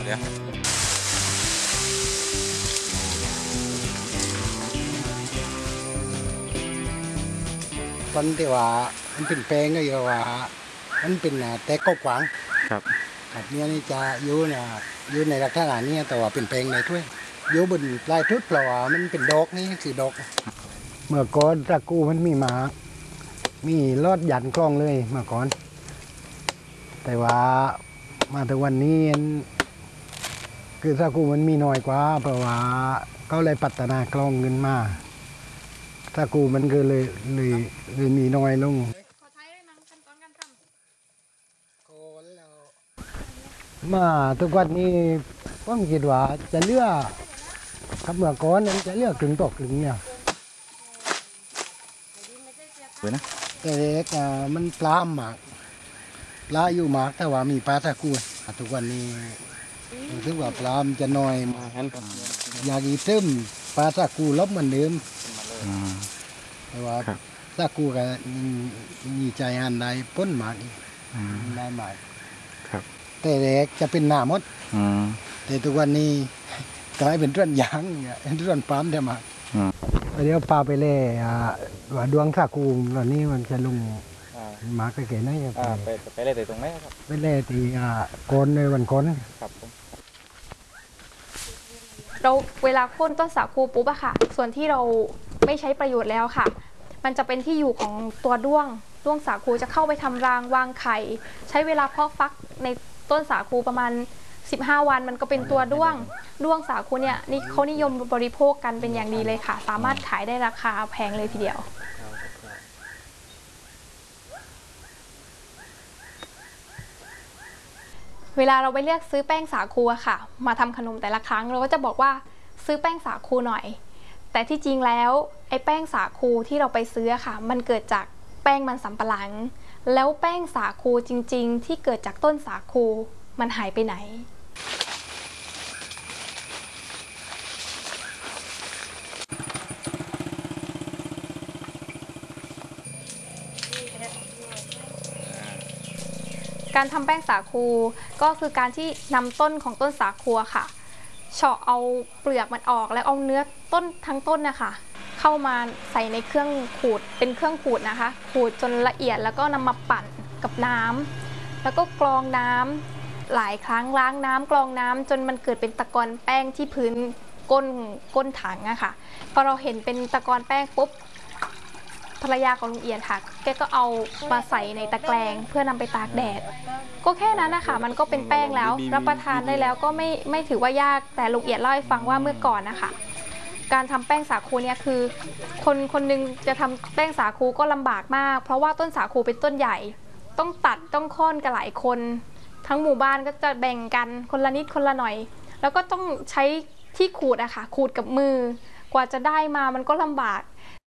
เดี๋ยวตอนที่ว่ามันเป็นแปลงก็อยู่ว่ามันเป็นแต่ก็ขวางครับแบบนี้นี่จะอยู่ในลักษณะนี้แต่ว่าเป็นแปลงในถ้วยอยู่บนปลายทุดเพราะว่ามันเป็นดอกนี่คือดอกเมื่อก่อนตะกูมันมีลอดยันกล้องเลยเมื่อก่อนแต่ว่ามาถึงวันนี้คือตะกูมันมีน้อยกว่าเพราะว่าเขาเลยพัฒนากล้องเงินมาตะกูมันก็เลยมีน้อยลงมาทุกวันนี้ผมคิดว่าจะเลือกกับเมื่อก่อนนั้นจะเลือกกึ่งต่อกึ่งเนี่ยแต่เด็กมันปลาหมากปลาอยู่หมากแต่ว่ามีปลาตะกูทุกวันนี้รู้สึกว่าปลามันจะน้อยมาอยากอีเติมปลาตะกูลบเหมือนเดิมแต่ว่าตะกูก็มีใจหันได้พ้นหมากได้หมากแต่เด็กจะเป็นหน้ามดแต่ทุกวันนี้กลายเป็นต้นยางเนี่ยต้นปาล์มเดียวมาเดี๋ยวปลาไปเล่ว่าดวงตะกูตอนนี้มันจะลงมาก็เก๋นะไปเล่แต่ตรงไหนครับไปเล่ตีโกนในวันโกนครับผมเราเวลาโค่นต้นสาคูปุ๊บอะค่ะส่วนที่เราไม่ใช้ประโยชน์แล้วค่ะมันจะเป็นที่อยู่ของตัวด้วงสาคูจะเข้าไปทำรังวางไข่ใช้เวลาเพาะฟักในต้นสาคูประมาณ15 วันมันก็เป็นตัวด้วงสาคูเนี่ยนี่เขานิยมบริโภคกันเป็นอย่างดีเลยค่ะสามารถขายได้ราคาแพงเลยทีเดียวเวลาเราไปเลือกซื้อแป้งสาคูอะค่ะมาทำขนมแต่ละครั้งเราก็จะบอกว่าซื้อแป้งสาคูหน่อยแต่ที่จริงแล้วไอ้แป้งสาคูที่เราไปซื้อค่ะมันเกิดจากแป้งมันสำปะหลังแล้วแป้งสาคูจริงๆที่เกิดจากต้นสาคูมันหายไปไหนการทำแป้งสาคูก็คือการที่นำต้นของต้นสาคูค่ะเฉาะเอาเปลือกมันออกแล้วเอาเนื้อต้นทั้งต้นนะคะเข้ามาใส่ในเครื่องขูดเป็นเครื่องขูดนะคะขูดจนละเอียดแล้วก็นำมาปั่นกับน้ำแล้วก็กรองน้ำหลายครั้งล้างน้ำกรองน้ำจนมันเกิดเป็นตะกอนแป้งที่พื้นก้นถังอะค่ะพอเราเห็นเป็นตะกอนแป้งปุ๊บภรรยาของลุงเอียดค่ะแกก็เอามาใส่ในตะแกรงเพื่อนำไปตากแดดก็แค่นั้นนะคะมันก็เป็นแป้งแล้วรับประทานได้แล้วก็ไม่ถือว่ายากแต่ลุงเอียดเล่าให้ฟังว่าเมื่อก่อนนะคะการทำแป้งสาคูเนี่ยคือคนนึงจะทำแป้งสาคูก็ลำบากมากเพราะว่าต้นสาคูเป็นต้นใหญ่ต้องตัดต้องค้อนกันหลายคนทั้งหมู่บ้านก็จะแบ่งกันคนละนิดคนละหน่อยแล้วก็ต้องใช้ที่ขูดอะค่ะขูดกับมือกว่าจะได้มามันก็ลำบาก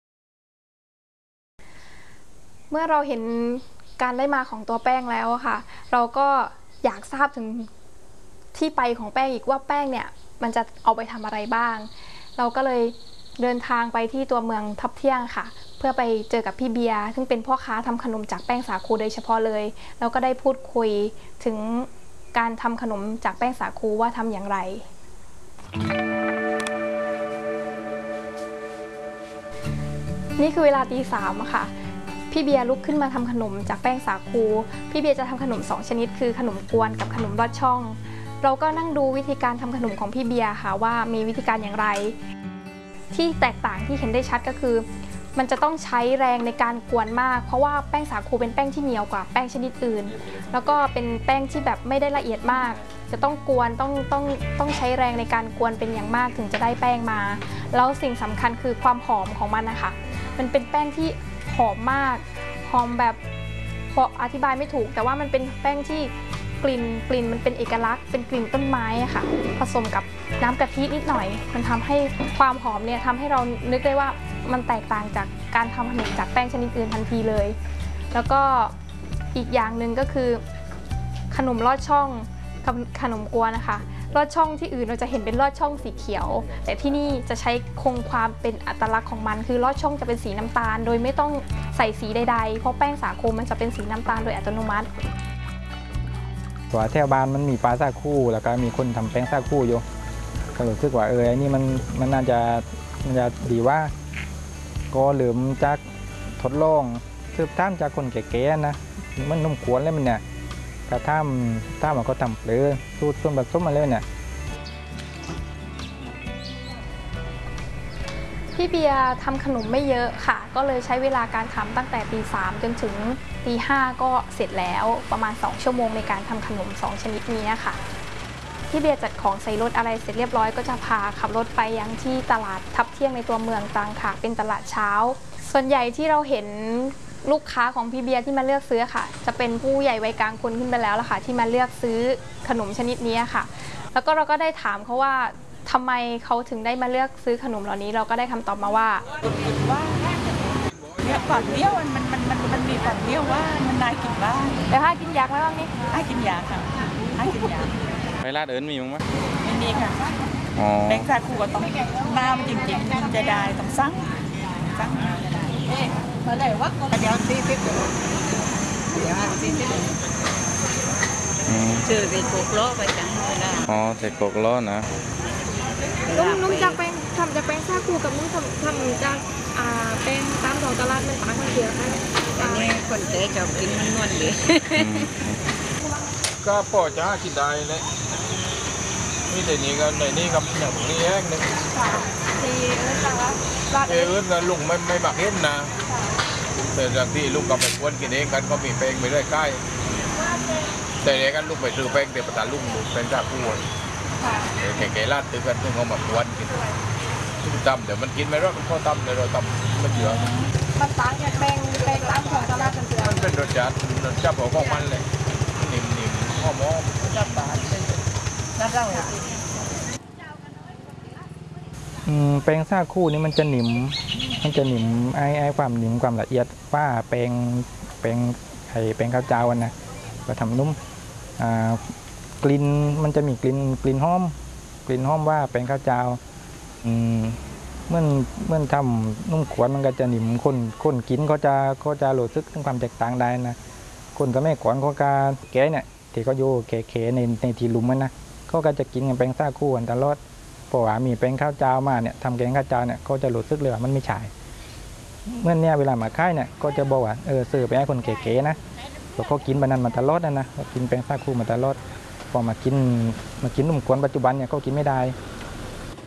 เมื่อเราเห็นการได้มาของตัวแป้งแล้วค่ะเราก็อยากทราบถึงที่ไปของแป้งอีกว่าแป้งเนี่ยมันจะเอาไปทำอะไรบ้างเราก็เลยเดินทางไปที่ตัวเมืองทับเที่ยงค่ะเพื่อไปเจอกับพี่เบียร์ซึ่งเป็นพ่อค้าทำขนมจากแป้งสาคูโดยเฉพาะเลยแล้วก็ได้พูดคุยถึงการทำขนมจากแป้งสาคูว่าทำอย่างไรนี่คือเวลาตี 3ค่ะพี่เบียร์ลุกขึ้นมาทำขนมจากแป้งสาคูพี่เบียร์จะทำขนม2ชนิดคือขนมกวนกับขนมลอดช่องเราก็นั่งดูวิธีการทำขนมของพี่เบียร์ค่ะว่ามีวิธีการอย่างไรที่แตกต่างที่เห็นได้ชัดก็คือมันจะต้องใช้แรงในการกวนมากเพราะว่าแป้งสาคูเป็นแป้งที่เหนียวกว่าแป้งชนิดอื่นแล้วก็เป็นแป้งที่แบบไม่ได้ละเอียดมากจะต้องกวนต้องใช้แรงในการกวนเป็นอย่างมากถึงจะได้แป้งมาแล้วสิ่งสำคัญคือความหอมของมันนะคะมันเป็นแป้งที่หอมมากหอมแบบพออธิบายไม่ถูกแต่ว่ามันเป็นแป้งที่กลิ่นมันเป็นเอกลักษณ์เป็นกลิ่นต้นไม้อะค่ะผสมกับน้ำกะทินิดหน่อยมันทำให้ความหอมเนี่ยทำให้เรานึกได้ว่ามันแตกต่างจากการทำขนมจากแป้งชนิดอื่นทันทีเลยแล้วก็อีกอย่างหนึ่งก็คือขนมลอดช่องกับขนมกวนนะคะลอดช่องที่อื่นเราจะเห็นเป็นลอดช่องสีเขียวแต่ที่นี่จะใช้คงความเป็นอัตลักษณ์ของมันคือลอดช่องจะเป็นสีน้ำตาลโดยไม่ต้องใส่สีใดๆเพราะแป้งสาคูมันจะเป็นสีน้ำตาลโดยอัตโนมัติตัวแถวบ้านมันมีปลาซาคูแล้วก็มีคนทำแป้งซาคูอยู่ก็รู้สึกว่าอันนี้มันน่าจะดีว่าก็เหลือมจากทดลองสืบท่ามจากคนแก่ๆนะมันนุ่มขวนแล้วมันเนี่ยกระท่ามมันก็ทำเปลือสูตรส่วนผสมมาเลยเนี่ยพี่เบียร์ทำขนมไม่เยอะค่ะก็เลยใช้เวลาการทำตั้งแต่ตี 3จนถึงตี 5ก็เสร็จแล้วประมาณ2 ชั่วโมงในการทำขนม2 ชนิดนี้ค่ะพี่เบียร์จัดของใส่รถอะไรเสร็จเรียบร้อยก็จะพาขับรถไปยังที่ตลาดทับเที่ยงในตัวเมืองตรังค่ะเป็นตลาดเช้าส่วนใหญ่ที่เราเห็นลูกค้าของพี่เบียร์ที่มาเลือกซื้อค่ะจะเป็นผู้ใหญ่วัยกลางคนขึ้นไปแล้วล่ะค่ะที่มาเลือกซื้อขนมชนิดนี้ค่ะแล้วก็เราก็ได้ถามเขาว่าทำไมเขาถึงได้มาเลือกซื้อขนมเหล่านี้เราก็ได้คำตอบมาว่าเนี่ยก่อนเดียวมันมีก่อนเดียวว่ามันนายกินบ้างแต่ถ้ากินยากไหมบ้างนี่ให้กินยาค่ะให้กินยาไปร้านอื่นมีมั้งไหมไม่มีค่ะแบงค์ซาคูก็ต้องน้ำจริงๆจะได้ต้องสั่งมาได้วักเดี๋ยว40เดี๋ยวชื่อใส่โกกล้อไปจังเวลาใส่โกกล้อนะนุ่มจากแป้งทำจากแป้งซาคูกับนุ่มทำจากแป้งตามท้องตลาดมันต่างกันเยอะค่ะอันนี้คนเตะชอบกินมันนวลดีก็พอจะกินได้เลยมีแต่นี้ก็ในนี้กับอย่างนี้เองนึงอื่นก็ลุงไม่บักเห็นนะแต่จากที่ลุงกับไปควนกินเองกันก็มีแป้งไปเรื่อยใกล้แต่เนี้ยกันลุงไปซื้อแป้งเดี๋ยวประธานลุงแป้งซาคูแก่ๆลาดตื้อกันเพื่อเอามาควนกินตำเดี๋ยวมันกินไม่รอดมันเข้าตำเลยเราตำมันเยอะมันต่างจากแป้งตามท้องตลาดกันเยอะมันเป็นรสชาติของมันเลยนิ่มๆหอมๆจับตาน่าเศร้าแป้งซาคูนี่มันจะหนิมไอ้ความหนิมความละเอียดว่าแป้งข้าวเจ้านะก็ทำนุ่มกลิ่นมันจะมีกลิ่นหอมว่าแป้งข้าวเจ้าเมื่อทำนุ่มขวนมันก็จะหนิมคนกินก็จะรู้สึกถึงความแตกต่างได้นะคนสมัยก่อนเขาก็แก่เนี่ยที่เขาอยู่แก่ในที่ลุ่มมันนะเขาก็จะกินกันแป้งซาคูกันตลอดเพราะว่ามีแป้งข้าวเจ้ามาเนี่ยทำแกงข้าวเจ้าเนี่ยเขาจะรู้สึกเลยว่ามันไม่ใช่เมื่อเนี่ยเวลามาค่ายเนี่ยก็จะบอกว่าซื้อไปให้คนแก่ๆนะเพราะเขากินบานันมาตลอดนะกินแป้งซาคูมาตลอดพอมากินนุ่มขวนปัจจุบันเนี่ยเขากินไม่ได้